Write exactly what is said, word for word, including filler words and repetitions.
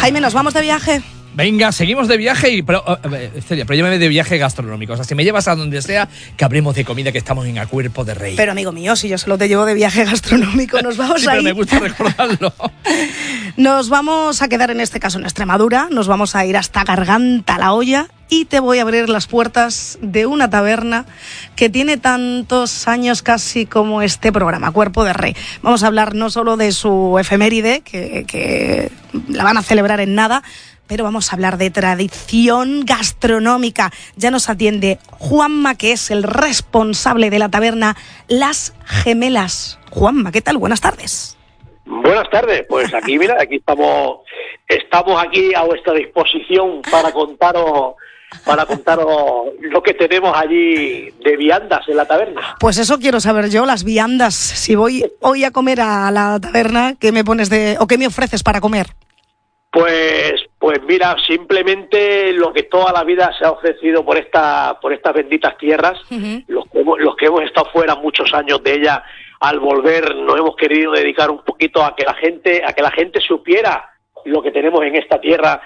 Jaime, ¿nos vamos de viaje? Venga, seguimos de viaje y pero, uh, Celia, pero llévame de viaje gastronómico. O sea, si me llevas a donde sea, que hablemos de comida, que estamos en A Cuerpo de Rey. Pero amigo mío, si yo solo te llevo de viaje gastronómico, nos vamos sí, a pero ir. me gusta recordarlo. Nos vamos a quedar en este caso en Extremadura, nos vamos a ir hasta Garganta la Olla y te voy a abrir las puertas de una taberna que tiene tantos años casi como este programa, Cuerpo de Rey. Vamos a hablar no solo de su efeméride, que, que la van a celebrar en nada, pero vamos a hablar de tradición gastronómica. Ya nos atiende Juanma, que es el responsable de la taberna Las Gemelas. Juanma, ¿qué tal? Buenas tardes. Buenas tardes, pues aquí, mira, aquí estamos, estamos aquí a vuestra disposición para contaros, para contaros lo que tenemos allí de viandas en la taberna. Pues eso quiero saber yo, las viandas. Si voy hoy a comer a la taberna, ¿qué me pones de, o qué me ofreces para comer? Pues, pues mira, simplemente lo que toda la vida se ha ofrecido por esta, por estas benditas tierras, uh-huh. los, que hemos, los que hemos estado fuera muchos años de ella, al volver nos hemos querido dedicar un poquito a que la gente, a que la gente supiera lo que tenemos en esta tierra